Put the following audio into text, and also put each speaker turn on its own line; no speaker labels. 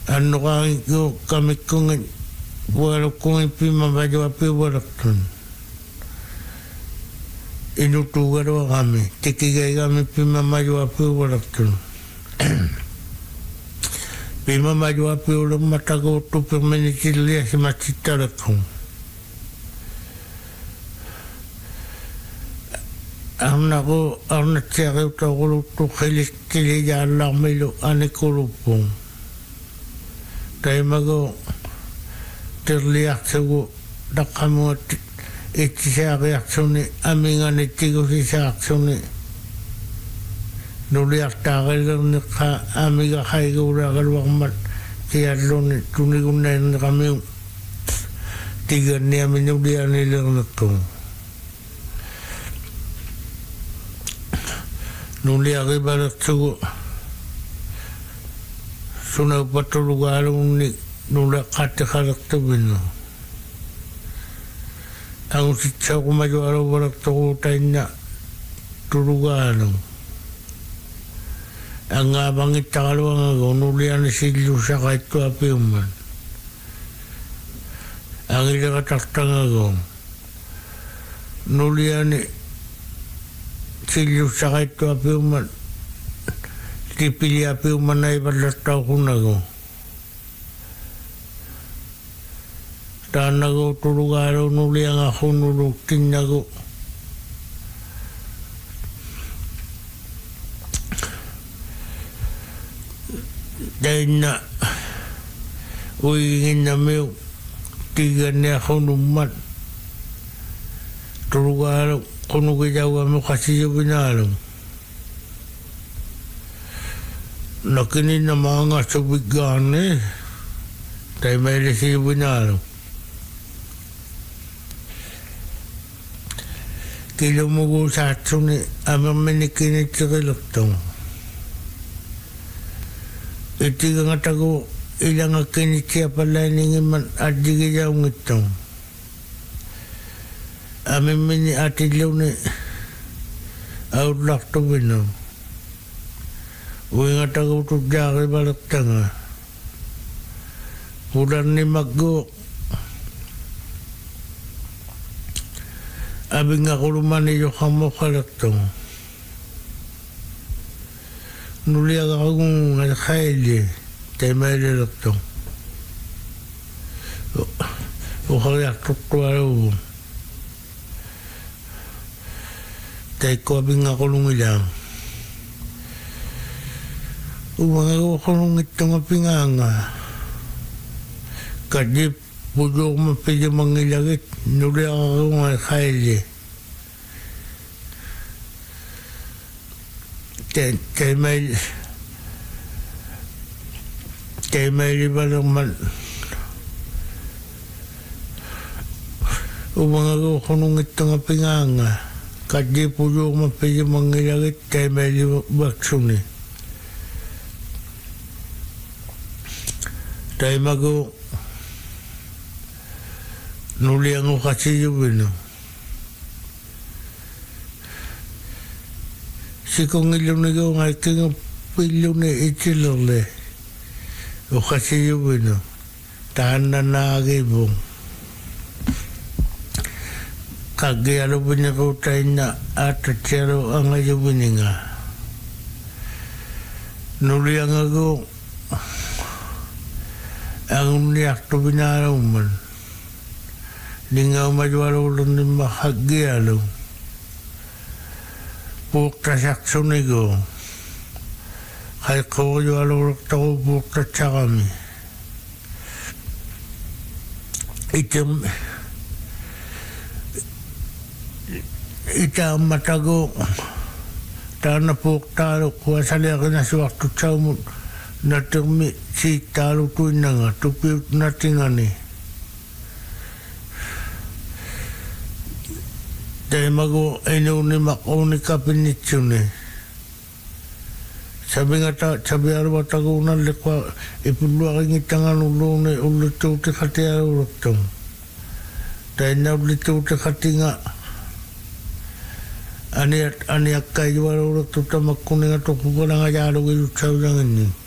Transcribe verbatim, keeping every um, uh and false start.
Ano kang ko kami kung wala kong ipima bajo api wala tun. Inutugar wa kami. Tikigay kami pima bajo api wala tun. Pima bajo api wala matago tu permenitilia si macitara kong. Arna ko arna tsere uta kulu tu khilis kili ya Allah milo ane kulupong. Tay mago terliak sego dakamu iti sa reaksoni amingan iti ko si sa aksoni nuliak tagal ni ka amiga kay ko ragal wakmat siya loni tunigunan kami tiga ni amin nulian nilang natong nuliak ibarat sego sunaw patulugalong ni nula kate karakter bino. Ang sitsa ko majo araw-araw takutan niya tulugalong. Ang abang itakalawang agaw nulian ni silyo siya kahit ko api uman. Ang ilakataktang agaw nulian ni silyo siya kahit ko api uman. Tipili api uman na ibalataw ko na ko. Tana ko tulugaro nuli ang ako nulukin na ko. Dahil na uingin na may tigan niya ako numat. Tulugaro kung nagagawa mo kasi yung binalong. Nakinin na mga subigan eh. Tayo may lisi binalo. Kilo mo ko sa atso ni amang manikinit sa kilaktong. Iti ka nga tago ilang akinit siya pala ningiman at digiyaw ngitong. Aming mini atilaw ni outlak to binaw. Uy nga tago tudjaki balaktang nga. Pulan ni Maggo. Abing nga kuluman niyo kamo kalaktong. Nuliag ako kung nakaili. Tayo may lalaktong. O kaya tuktuaro. Tayo ko abing nga kulong ilang. Uwang ako kulong itong apinganga. Kadip pudo ko mapidyo mangilagit, nuli ako nga kaili. Kaya may kaya may liba naman umang ako kunungit nga pinganga kadi pudo ko mapidyo mangilagit, kaya may liba baksuni. Tayo mago nuli ang kasi yung bino. Si kong ilong na gawang ay kong pilong na itilole. O kasi yung bino. Tahan na naagibong. Kagayalo ba niya ko tayo na at atyaro ang ayaw bininga. Nuli ang agaw. Ang niyak to binaraw man. Lingaw majualo ulan ni mahagyalo. Pukta sakso nigo. Kaya ko jualo ulat ako pukta tsakami. Itam Itam matago. Tana pukta alo kuwa saliakin na si waktu tsaw natermi si talo tuin na nga. Tupi natingani. Dahil mago ino ni mako ni kapinitsyo ni. Sabi nga ta, sabi araw tago na likwa, ipulwa kang itangan ulo ni ulito ti kati araw raktong. Dahil na ulito ti kati nga, ani at ani akay araw raktong ta makkuning ato kukulang ayalo kayo tsaw lang ini.